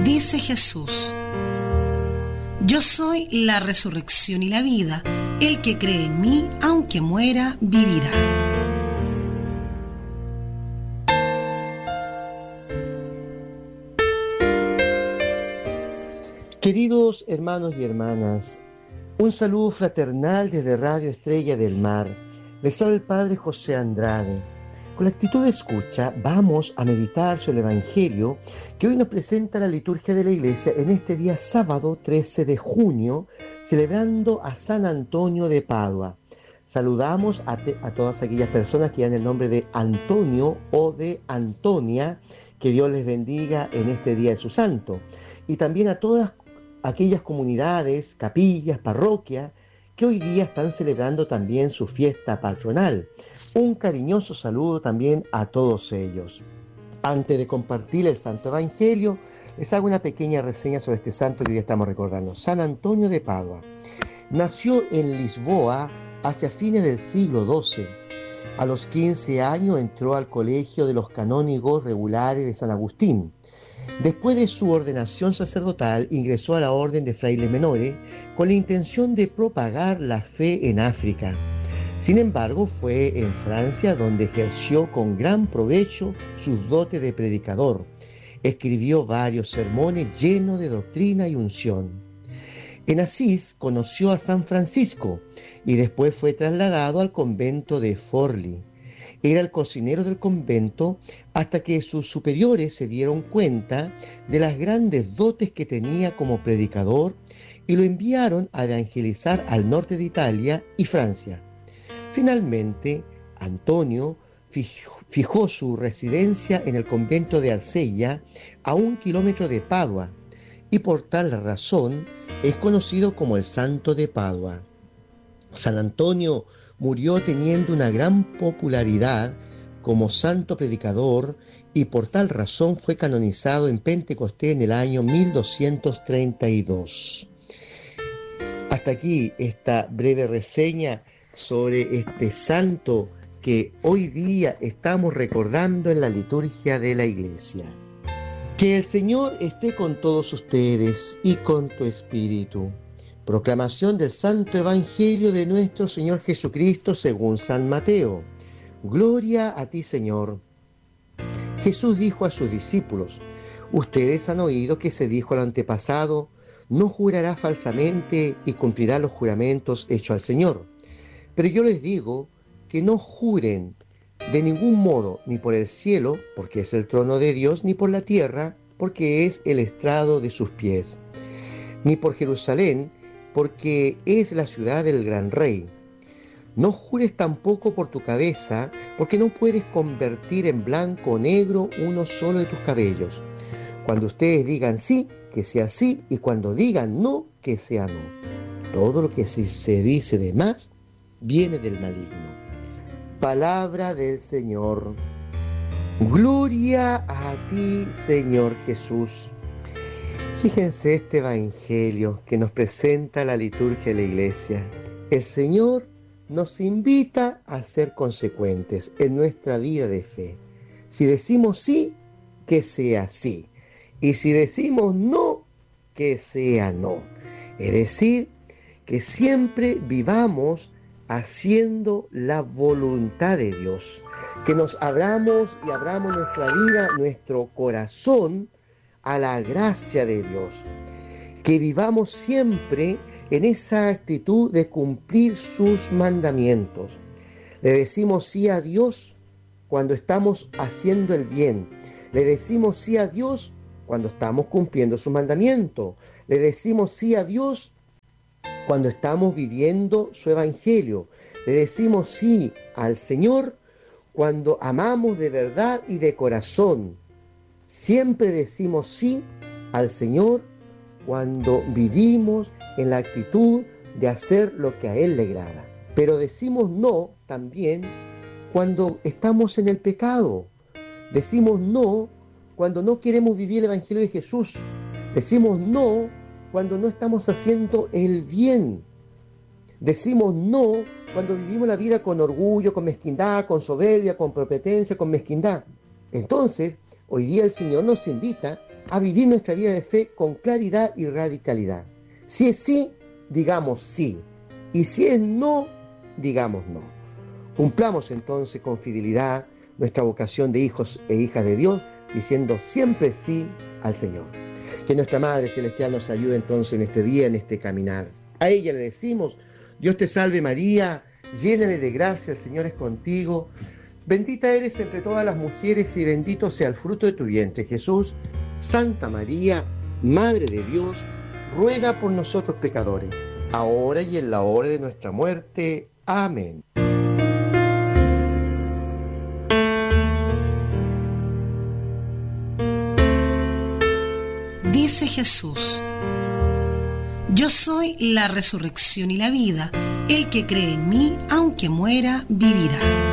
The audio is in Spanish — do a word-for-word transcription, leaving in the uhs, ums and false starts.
Dice Jesús: yo soy la resurrección y la vida. El que cree en mí, aunque muera, vivirá. Queridos hermanos y hermanas, un saludo fraternal desde Radio Estrella del Mar. Les habla el Padre José Andrade. Con la actitud de escucha vamos a meditar sobre el Evangelio que hoy nos presenta la liturgia de la Iglesia en este día sábado trece de junio, celebrando a San Antonio de Padua. Saludamos a, te, a todas aquellas personas que dan el nombre de Antonio o de Antonia, que Dios les bendiga en este día de su santo. Y también a todas aquellas comunidades, capillas, parroquias, que hoy día están celebrando también su fiesta patronal. Un cariñoso saludo también a todos ellos. Antes de compartir el Santo Evangelio, les hago una pequeña reseña sobre este santo que hoy estamos recordando. San Antonio de Padua. Nació en Lisboa hacia fines del siglo doce. A los quince años entró al colegio de los canónigos regulares de San Agustín. Después de su ordenación sacerdotal, ingresó a la orden de frailes menores con la intención de propagar la fe en África. Sin embargo, fue en Francia donde ejerció con gran provecho sus dotes de predicador. Escribió varios sermones llenos de doctrina y unción. En Asís conoció a San Francisco y después fue trasladado al convento de Forlì. Era el cocinero del convento hasta que sus superiores se dieron cuenta de las grandes dotes que tenía como predicador y lo enviaron a evangelizar al norte de Italia y Francia. Finalmente, Antonio fijó su residencia en el convento de Arsella, a un kilómetro de Padua, y por tal razón es conocido como el Santo de Padua. San Antonio murió teniendo una gran popularidad como santo predicador y por tal razón fue canonizado en Pentecostés en el año mil doscientos treinta y dos. Hasta aquí esta breve reseña sobre este santo que hoy día estamos recordando en la liturgia de la Iglesia. Que el Señor esté con todos ustedes y con tu espíritu. Proclamación del Santo Evangelio de nuestro Señor Jesucristo según San Mateo. Gloria a ti, Señor. Jesús dijo a sus discípulos: ustedes han oído que se dijo al antepasado: no jurará falsamente y cumplirá los juramentos hechos al Señor. Pero yo les digo que no juren de ningún modo, ni por el cielo, porque es el trono de Dios, ni por la tierra, porque es el estrado de sus pies, ni por Jerusalén, porque es la ciudad del gran rey. No jures tampoco por tu cabeza, porque no puedes convertir en blanco o negro uno solo de tus cabellos. Cuando ustedes digan sí, que sea sí, y cuando digan no, que sea no. Todo lo que se dice de más viene del maligno. Palabra del Señor. Gloria a ti, Señor Jesús. Fíjense este Evangelio que nos presenta la liturgia de la Iglesia. El Señor nos invita a ser consecuentes en nuestra vida de fe. Si decimos sí, que sea sí. Y si decimos no, que sea no. Es decir, que siempre vivamos haciendo la voluntad de Dios. Que nos abramos y abramos nuestra vida, nuestro corazón, a la gracia de Dios, que vivamos siempre en esa actitud de cumplir sus mandamientos. Le decimos sí a Dios cuando estamos haciendo el bien, le decimos sí a Dios cuando estamos cumpliendo su mandamiento, le decimos sí a Dios cuando estamos viviendo su evangelio, le decimos sí al Señor cuando amamos de verdad y de corazón. Siempre decimos sí al Señor cuando vivimos en la actitud de hacer lo que a Él le agrada. Pero decimos no también cuando estamos en el pecado. Decimos no cuando no queremos vivir el Evangelio de Jesús. Decimos no cuando no estamos haciendo el bien. Decimos no cuando vivimos la vida con orgullo, con mezquindad, con soberbia, con prepotencia, con mezquindad. Entonces, hoy día el Señor nos invita a vivir nuestra vida de fe con claridad y radicalidad. Si es sí, digamos sí. Y si es no, digamos no. Cumplamos entonces con fidelidad nuestra vocación de hijos e hijas de Dios, diciendo siempre sí al Señor. Que nuestra Madre Celestial nos ayude entonces en este día, en este caminar. A ella le decimos: Dios te salve María, llena de gracia, el Señor es contigo. Bendita eres entre todas las mujeres y bendito sea el fruto de tu vientre, Jesús. Santa María, Madre de Dios, ruega por nosotros pecadores, ahora y en la hora de nuestra muerte. Amén. Dice Jesús: yo soy la resurrección y la vida. El que cree en mí, aunque muera, vivirá.